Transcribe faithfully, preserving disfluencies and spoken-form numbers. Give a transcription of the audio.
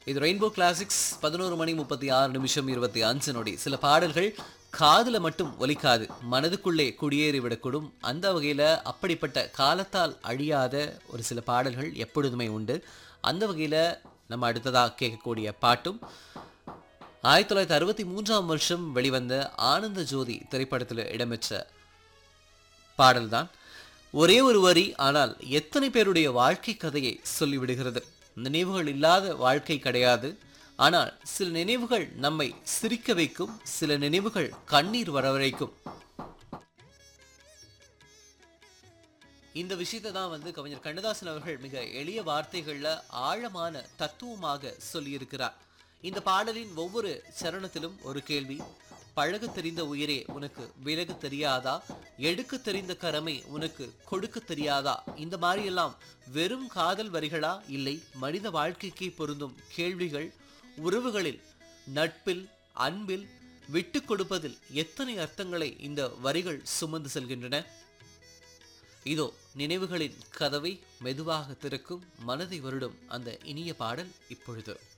இது rainbow classics. பதினோரு மணி முப்பத்தி ஆறு நிமிஷம் இருபத்தி அஞ்சு நொடி. சில பாடல்கள் காதுல மட்டும் ஒலிக்காது, மனதுக்குள்ளே குடியேறி விடக்கூடும். அந்த வகையில அப்படிப்பட்ட காலத்தால் அழியாத ஒரு சில பாடல்கள் எப்பொழுதுமே உண்டு. அந்த வகையில நம்ம அடுத்ததா கேட்கக்கூடிய பாட்டும் ஆயிரத்தி தொள்ளாயிரத்தி அறுபத்தி மூன்றாம் வருஷம் வெளிவந்த ஆனந்த ஜோதி திரைப்படத்தில் இடம்பெற்ற பாடல்தான். ஒரே ஒரு வரி, ஆனால் எத்தனை பேருடைய வாழ்க்கை கதையை சொல்லிவிடுகிறது. நினைவுகள் இல்லாத வாழ்க்கை கிடையாது, ஆனால் சில நினைவுகள் நம்மை சிரிக்க வைக்கும், சில நினைவுகள் கண்ணீர் வரவழைக்கும். இந்த விஷயத்தை தான் வந்து கவிஞர் கண்ணதாசன் அவர்கள் மிக எளிய வார்த்தைகள்ல ஆழமான தத்துவமாக சொல்லியிருக்கிறார். இந்த பாடலின் ஒவ்வொரு சரணத்திலும் ஒரு கேள்வி. பழக தெரிந்த உயிரே உனக்கு விலக தெரியாதா, எடுக்க தெரிந்த கரமே உனக்கு கொடுக்க தெரியாதா. இந்த மாதிரி எல்லாம் வெறும் காதல் வரிகளா, இல்லை மனித வாழ்க்கைக்கு பொருந்தும் கேள்விகள். உறவுகளில், நட்பில், அன்பில், விட்டு கொடுப்பதில் எத்தனை அர்த்தங்களை இந்த வரிகள் சுமந்து செல்கின்றன. இதோ நினைவுகளின் கதவை மெதுவாக திறக்கும், மனதை வருடும் அந்த இனிய பாடல் இப்பொழுது.